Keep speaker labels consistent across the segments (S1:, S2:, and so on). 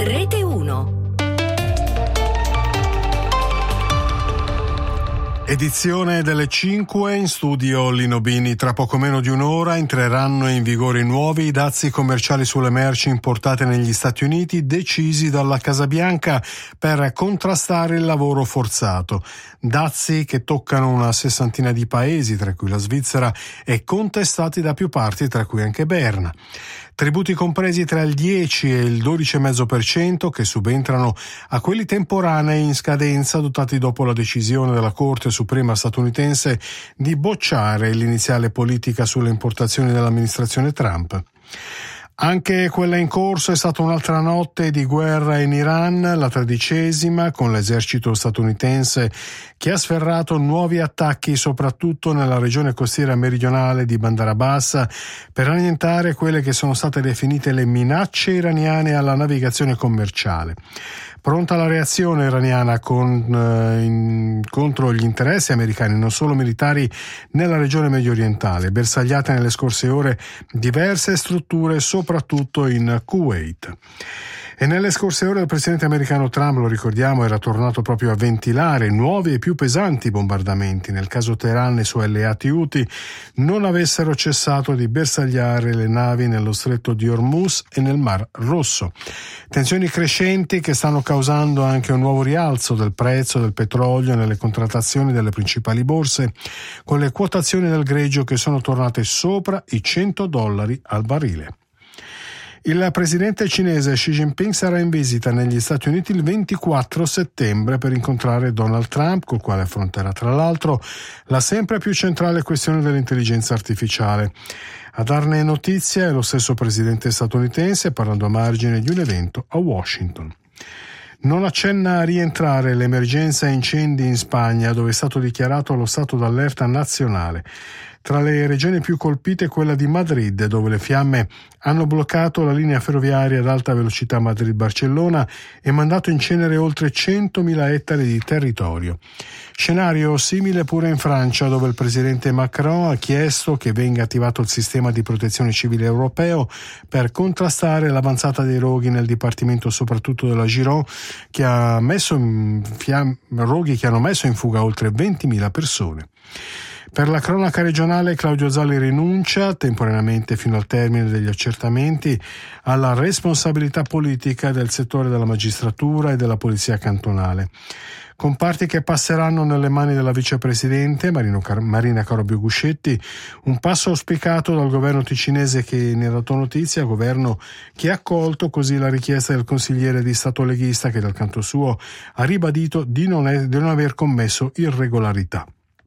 S1: Rete 1.
S2: Edizione delle 5, in studio Lino Bini. Tra poco meno di un'ora entreranno in vigore nuovi dazi commerciali sulle merci importate negli Stati Uniti, decisi dalla Casa Bianca per contrastare il lavoro forzato. Dazi che toccano una sessantina di paesi, tra cui la Svizzera, e contestati da più parti, tra cui anche Berna. Tributi compresi tra il 10 e il 12,5% che subentrano a quelli temporanei in scadenza adottati dopo la decisione della Corte Suprema statunitense di bocciare l'iniziale politica sulle importazioni dell'amministrazione Trump. Anche quella in corso è stata un'altra notte di guerra in Iran, la 13ª, con l'esercito statunitense che ha sferrato nuovi attacchi soprattutto nella regione costiera meridionale di Bandar Abbas per annientare quelle che sono state definite le minacce iraniane alla navigazione commerciale. Pronta la reazione iraniana contro gli interessi americani, non solo militari, nella regione medio orientale, bersagliate nelle scorse ore diverse strutture, soprattutto in Kuwait. E nelle scorse ore il presidente americano Trump, lo ricordiamo, era tornato proprio a ventilare nuovi e più pesanti bombardamenti nel caso Teheran e i suoi alleati Houthi non avessero cessato di bersagliare le navi nello stretto di Hormuz e nel Mar Rosso. Tensioni crescenti che stanno causando anche un nuovo rialzo del prezzo del petrolio nelle contrattazioni delle principali borse, con le quotazioni del greggio che sono tornate sopra i $100 al barile. Il presidente cinese Xi Jinping sarà in visita negli Stati Uniti il 24 settembre per incontrare Donald Trump, col quale affronterà tra l'altro la sempre più centrale questione dell'intelligenza artificiale. A darne notizia è lo stesso presidente statunitense, parlando a margine di un evento a Washington. Non accenna a rientrare l'emergenza incendi in Spagna, dove è stato dichiarato lo stato d'allerta nazionale. Tra le regioni più colpite quella di Madrid, dove le fiamme hanno bloccato la linea ferroviaria ad alta velocità Madrid-Barcellona e mandato in cenere oltre 100.000 ettari di territorio. Scenario simile pure in Francia, dove il presidente Macron ha chiesto che venga attivato il sistema di protezione civile europeo per contrastare l'avanzata dei roghi nel dipartimento soprattutto della Gironde, che ha messo roghi che hanno messo in fuga oltre 20.000 persone. Per la cronaca regionale, Claudio Zalli rinuncia, temporaneamente fino al termine degli accertamenti, alla responsabilità politica del settore della magistratura e della polizia cantonale. Comparti che passeranno nelle mani della vicepresidente Marina Carobio Guscetti, un passo auspicato dal governo ticinese che ne ha dato notizia, governo che ha accolto così la richiesta del consigliere di Stato leghista che dal canto suo ha ribadito di non aver commesso irregolarità.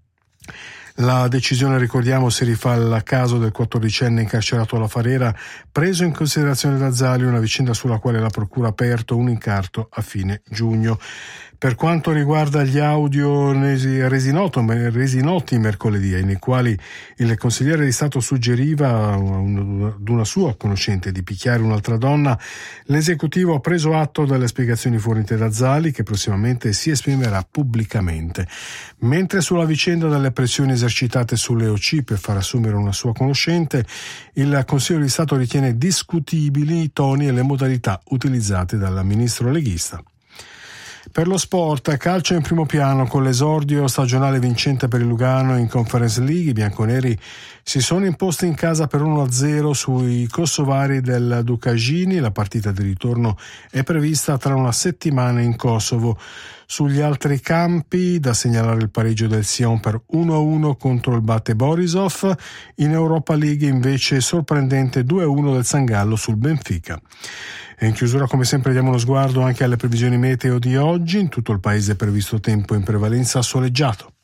S2: La decisione, ricordiamo, si rifà al caso del 14enne incarcerato alla Farera, preso in considerazione da Zali, una vicenda sulla quale la procura ha aperto un incarto a fine giugno. Per quanto riguarda gli audio resi noti mercoledì, nei quali il consigliere di Stato suggeriva ad una sua conoscente di picchiare un'altra donna, l'esecutivo ha preso atto delle spiegazioni fornite da Zali, che prossimamente si esprimerà pubblicamente. Mentre sulla vicenda delle pressioni esercitate sulle OC per far assumere una sua conoscente, il Consiglio di Stato ritiene discutibili i toni e le modalità utilizzate dal ministro leghista. Per lo sport, calcio in primo piano con l'esordio stagionale vincente per il Lugano in Conference League. I bianconeri si sono imposti in casa per 1-0 sui kosovari del Dukagini. La partita di ritorno è prevista tra una settimana in Kosovo. Sugli altri campi, da segnalare il pareggio del Sion per 1-1 contro il Bate Borisov. In Europa League invece sorprendente 2-1 del Sangallo sul Benfica. E in chiusura, come sempre, diamo uno sguardo anche alle previsioni meteo di oggi. In tutto il paese è previsto tempo in prevalenza soleggiato.